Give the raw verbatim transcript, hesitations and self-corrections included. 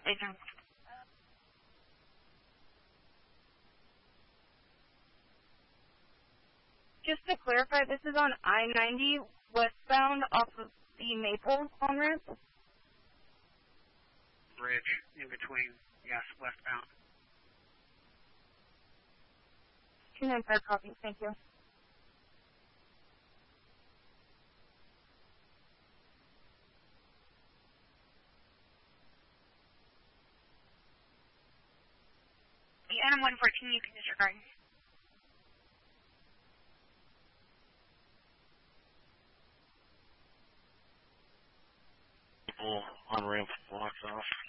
Adrian. Just to clarify, this is on I ninety westbound off of the Maple on-ramp? Bridge in between, yes, westbound. two nine five copy, thank you. The N M one fourteen you can disregard. People on ramp blocks off.